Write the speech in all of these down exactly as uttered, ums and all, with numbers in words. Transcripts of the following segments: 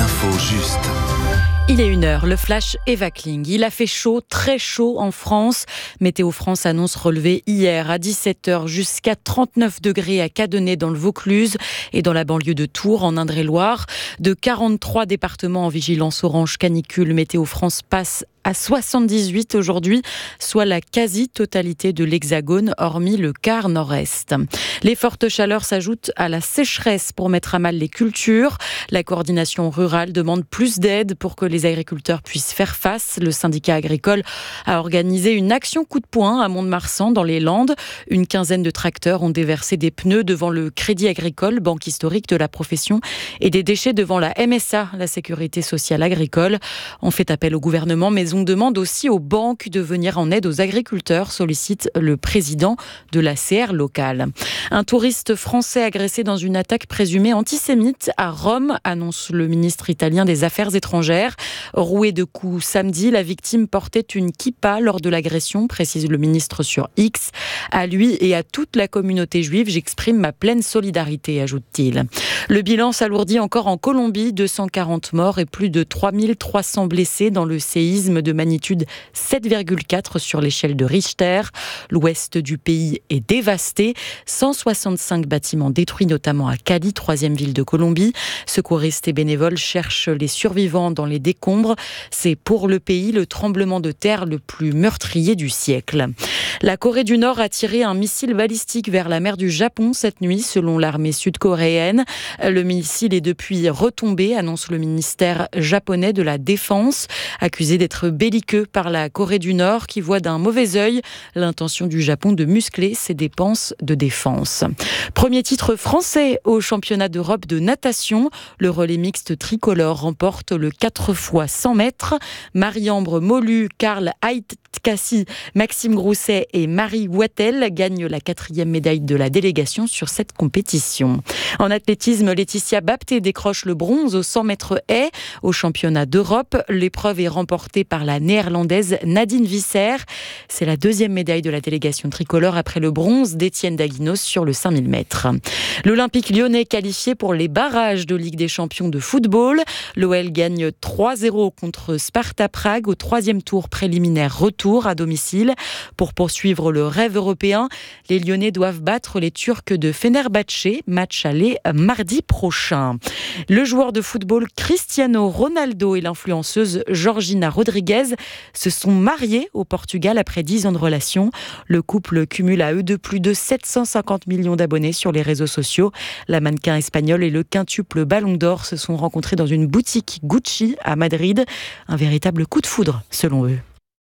L'info juste. Il est une heure, le flash Eva Kling. Il a fait chaud, très chaud en France. Météo France annonce relevé hier à dix-sept heures jusqu'à trente-neuf degrés à Cadenet dans le Vaucluse et dans la banlieue de Tours en Indre-et-Loire. De quarante-trois départements en vigilance orange canicule, Météo France passe à soixante-dix-huit aujourd'hui, soit la quasi-totalité de l'Hexagone, hormis le quart nord-est. Les fortes chaleurs s'ajoutent à la sécheresse pour mettre à mal les cultures. La coordination rurale demande plus d'aide pour que les agriculteurs puissent faire face. Le syndicat agricole a organisé une action coup de poing à Mont-de-Marsan, dans les Landes. Une quinzaine de tracteurs ont déversé des pneus devant le Crédit Agricole, banque historique de la profession, et des déchets devant la M S A, la Sécurité sociale agricole. On fait appel au gouvernement, mais on demande aussi aux banques de venir en aide aux agriculteurs, sollicite le président de la C R locale. Un touriste français agressé dans une attaque présumée antisémite à Rome, annonce le ministre italien des Affaires étrangères. Roué de coups samedi, la victime portait une kippa lors de l'agression, précise le ministre sur X. À lui et à toute la communauté juive, j'exprime ma pleine solidarité, ajoute-t-il. Le bilan s'alourdit encore en Colombie, deux cent quarante morts et plus de trois mille trois cents blessés dans le séisme de magnitude sept virgule quatre sur l'échelle de Richter. L'ouest du pays est dévasté. cent soixante-cinq bâtiments détruits, notamment à Cali, troisième ville de Colombie. Secouristes et bénévoles cherchent les survivants dans les décombres. C'est pour le pays le tremblement de terre le plus meurtrier du siècle. La Corée du Nord a tiré un missile balistique vers la mer du Japon cette nuit, selon l'armée sud-coréenne. Le missile est depuis retombé, annonce le ministère japonais de la Défense, accusé d'être belliqueux par la Corée du Nord, qui voit d'un mauvais œil l'intention du Japon de muscler ses dépenses de défense. Premier titre français au championnat d'Europe de natation. Le relais mixte tricolore remporte le quatre fois cent mètres. Marie-Ambre Molu, Karl Heitkassi, Maxime Grousset et Marie Wattel gagnent la quatrième médaille de la délégation sur cette compétition. En athlétisme, Laetitia Bapté décroche le bronze au cent mètres haies au championnat d'Europe. L'épreuve est remportée par la néerlandaise Nadine Visser. C'est la deuxième médaille de la délégation tricolore après le bronze d'Étienne Daguinos sur le cinq mille mètres. L'Olympique lyonnais qualifié pour les barrages de Ligue des champions de football. L'O L gagne trois zéro contre Sparta Prague au troisième tour préliminaire retour à domicile. Pour poursuivre le rêve européen, les Lyonnais doivent battre les Turcs de Fenerbahçe, match aller mardi prochain. Le joueur de football Cristiano Ronaldo et l'influenceuse Georgina Rodriguez se sont mariés au Portugal après dix ans de relation. Le couple cumule à eux deux plus de sept cent cinquante millions d'abonnés sur les réseaux sociaux. La mannequin espagnole et le quintuple Ballon d'Or se sont rencontrés dans une boutique Gucci à Madrid. Un véritable coup de foudre, selon eux.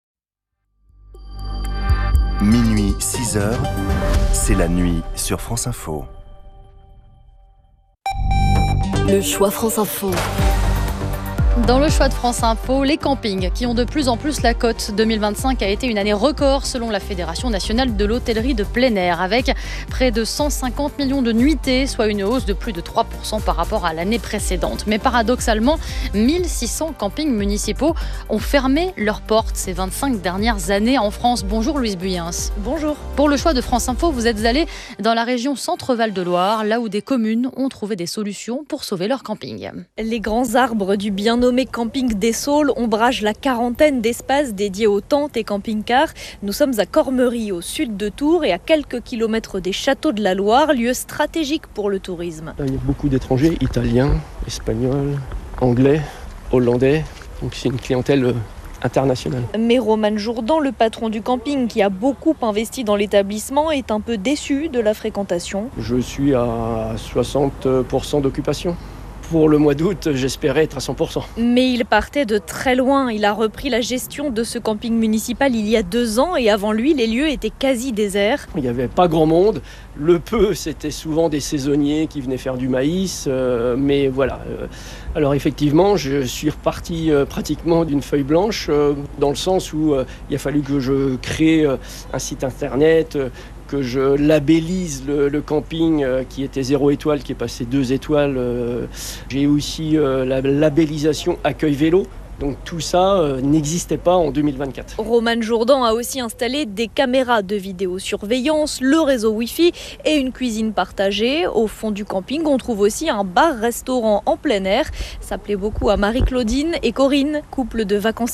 Minuit, six heures, c'est la nuit sur France Info. Le choix France Info. Dans le choix de France Info, les campings qui ont de plus en plus la cote. deux mille vingt-cinq a été une année record selon la Fédération nationale de l'hôtellerie de plein air, avec près de cent cinquante millions de nuitées, soit une hausse de plus de trois pour cent par rapport à l'année précédente. Mais paradoxalement, mille six cents campings municipaux ont fermé leurs portes ces vingt-cinq dernières années en France. Bonjour Louise Buyens. Bonjour. Pour le choix de France Info, vous êtes allée dans la région Centre-Val de Loire, là où des communes ont trouvé des solutions pour sauver leur camping. Les grands arbres du bien nommé Camping des Saules ombrage la quarantaine d'espaces dédiés aux tentes et camping-cars. Nous sommes à Cormery, au sud de Tours, et à quelques kilomètres des châteaux de la Loire, lieu stratégique pour le tourisme. Il y a beaucoup d'étrangers, italiens, espagnols, anglais, hollandais. Donc c'est une clientèle internationale. Mais Roman Jourdan, le patron du camping qui a beaucoup investi dans l'établissement, est un peu déçu de la fréquentation. Je suis à soixante pour cent d'occupation. Pour le mois d'août, j'espérais être à cent pour cent. Mais il partait de très loin. Il a repris la gestion de ce camping municipal il y a deux ans et avant lui, les lieux étaient quasi déserts. Il n'y avait pas grand monde. Le peu, c'était souvent des saisonniers qui venaient faire du maïs. Euh, mais voilà. Alors effectivement, je suis reparti euh, pratiquement d'une feuille blanche euh, dans le sens où euh, il a fallu que je crée euh, un site internet, euh, que je labellise le, le camping euh, qui était zéro étoile, qui est passé deux étoiles. Euh, j'ai aussi euh, la labellisation accueil vélo. Donc tout ça euh, n'existait pas en deux mille vingt-quatre. Roman Jourdan a aussi installé des caméras de vidéosurveillance, le réseau Wi-Fi et une cuisine partagée. Au fond du camping, on trouve aussi un bar-restaurant en plein air. Ça plaît beaucoup à Marie-Claudine et Corinne, couple de vacanciers